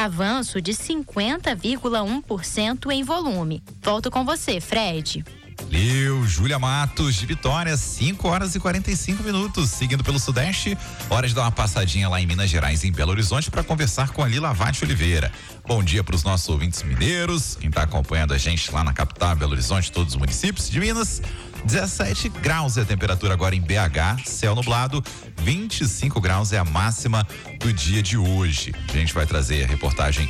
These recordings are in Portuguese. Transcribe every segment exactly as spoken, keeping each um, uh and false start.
avanço de cinquenta vírgula um por cento em volume. Volto com você, Fred. Eu, Júlia Matos, de Vitória, cinco horas e quarenta e cinco minutos. Seguindo pelo Sudeste, hora de dar uma passadinha lá em Minas Gerais, em Belo Horizonte, para conversar com a Lila Vatti Oliveira. Bom dia para os nossos ouvintes mineiros, quem está acompanhando a gente lá na capital, Belo Horizonte, todos os municípios de Minas. dezessete graus é a temperatura agora em B H, céu nublado, vinte e cinco graus é a máxima do dia de hoje. A gente vai trazer a reportagem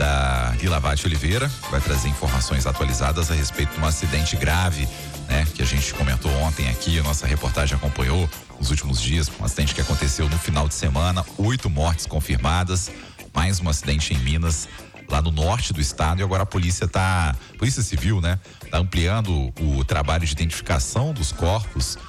da Lila Vatti Oliveira, vai trazer informações atualizadas a respeito de um acidente grave, né, que a gente comentou ontem aqui, a nossa reportagem acompanhou nos últimos dias, um acidente que aconteceu no final de semana, oito mortes confirmadas, mais um acidente em Minas, lá no norte do estado, e agora a polícia tá, Polícia Civil, né, tá ampliando o trabalho de identificação dos corpos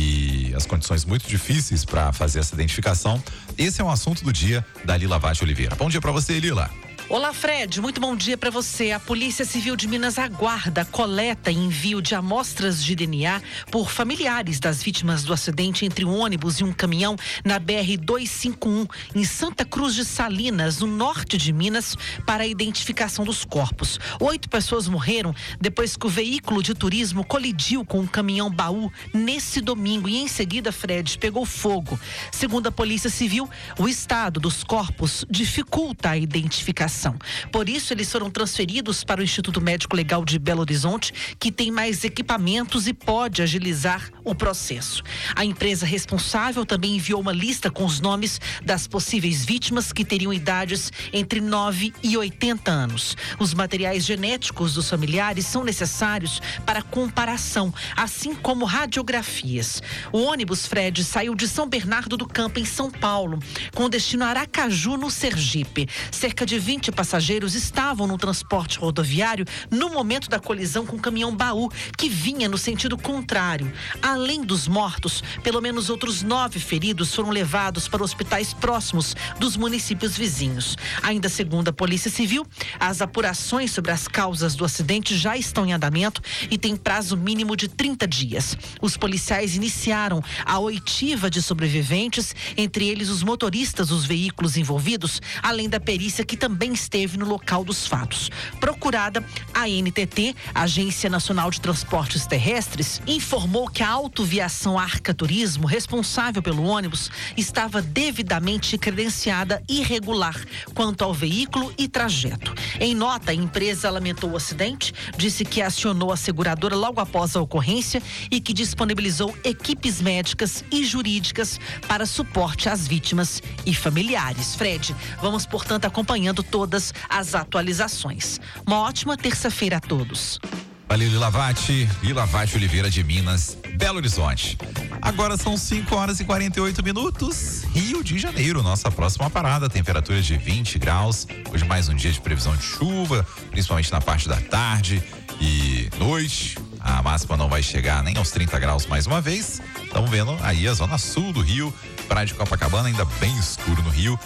e as condições muito difíceis para fazer essa identificação. Esse é um assunto do dia da Lila Vatti Oliveira. Bom dia para você, Lila. Olá, Fred, muito bom dia para você. A Polícia Civil de Minas aguarda coleta e envio de amostras de D N A por familiares das vítimas do acidente entre um ônibus e um caminhão na B R duzentos e cinquenta e um, em Santa Cruz de Salinas, no norte de Minas, para a identificação dos corpos. Oito pessoas morreram depois que o veículo de turismo colidiu com um caminhão-baú nesse domingo e, em seguida, Fred, pegou fogo. Segundo a Polícia Civil, o estado dos corpos dificulta a identificação. Por isso, eles foram transferidos para o Instituto Médico Legal de Belo Horizonte, que tem mais equipamentos e pode agilizar o processo. A empresa responsável também enviou uma lista com os nomes das possíveis vítimas que teriam idades entre nove e oitenta anos. Os materiais genéticos dos familiares são necessários para comparação, assim como radiografias. O ônibus, Fred, saiu de São Bernardo do Campo, em São Paulo, com destino a Aracaju, no Sergipe. Cerca de vinte passageiros estavam no transporte rodoviário no momento da colisão com o caminhão-baú, que vinha no sentido contrário. Além dos mortos, pelo menos outros nove feridos foram levados para hospitais próximos dos municípios vizinhos. Ainda segundo a Polícia Civil, as apurações sobre as causas do acidente já estão em andamento e tem prazo mínimo de trinta dias. Os policiais iniciaram a oitiva de sobreviventes, entre eles os motoristas dos veículos envolvidos, além da perícia que também esteve no local dos fatos. Procurada, a N T T, Agência Nacional de Transportes Terrestres, informou que a Autoviação Arca Turismo, responsável pelo ônibus, estava devidamente credenciada irregular quanto ao veículo e trajeto. Em nota, a empresa lamentou o acidente, disse que acionou a seguradora logo após a ocorrência e que disponibilizou equipes médicas e jurídicas para suporte às vítimas e familiares. Fred, vamos, portanto, acompanhando todas as atualizações. Uma ótima terça-feira a todos. Valeu, Lila Vatti, Lila Vatti Oliveira de Minas, Belo Horizonte. Agora são cinco horas e quarenta e oito minutos, Rio de Janeiro, nossa próxima parada, temperatura de vinte graus, hoje mais um dia de previsão de chuva, principalmente na parte da tarde e noite. A máxima não vai chegar nem aos trinta graus mais uma vez. Estamos vendo aí a zona sul do Rio, praia de Copacabana, ainda bem escuro no Rio.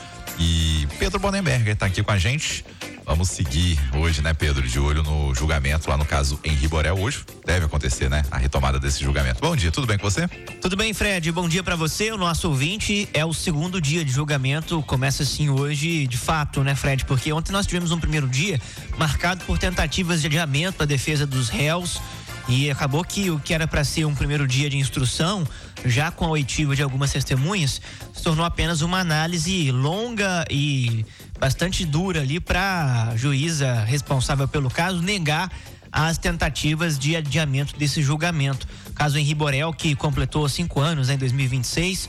E Pedro Bonenberger está aqui com a gente. Vamos seguir hoje, né, Pedro, de olho no julgamento lá no caso Henri Borel. Hoje deve acontecer, né, a retomada desse julgamento. Bom dia, tudo bem com você? Tudo bem, Fred, bom dia para você, o nosso ouvinte. É o segundo dia de julgamento, começa assim hoje, de fato, né, Fred, porque ontem nós tivemos um primeiro dia marcado por tentativas de adiamento da defesa dos réus. E acabou que o que era para ser um primeiro dia de instrução, já com a oitiva de algumas testemunhas, se tornou apenas uma análise longa e bastante dura ali para a juíza responsável pelo caso negar as tentativas de adiamento desse julgamento. Caso Henri Borel, que completou cinco anos, né, em dois mil e vinte e seis,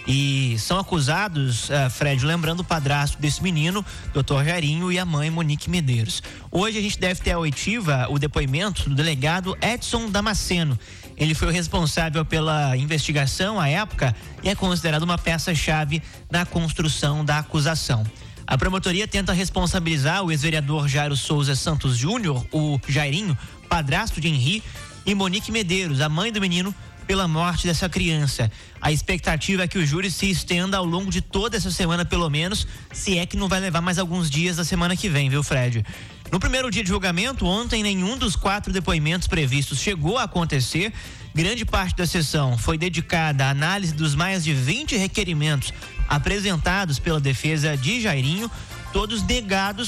e são acusados, uh, Fred, lembrando o padrasto desse menino, doutor Jairinho, e a mãe Monique Medeiros. Hoje a gente deve ter a oitiva, o depoimento do delegado Edson Damasceno. Ele foi o responsável pela investigação à época e é considerado uma peça-chave na construção da acusação. A promotoria tenta responsabilizar o ex-vereador Jairo Souza Santos Júnior, o Jairinho, padrasto de Henri, e Monique Medeiros, a mãe do menino, pela morte dessa criança. A expectativa é que o júri se estenda ao longo de toda essa semana, pelo menos, se é que não vai levar mais alguns dias da semana que vem, viu, Fred? No primeiro dia de julgamento, ontem, nenhum dos quatro depoimentos previstos chegou a acontecer. Grande parte da sessão foi dedicada à análise dos mais de vinte requerimentos apresentados pela defesa de Jairinho, todos negados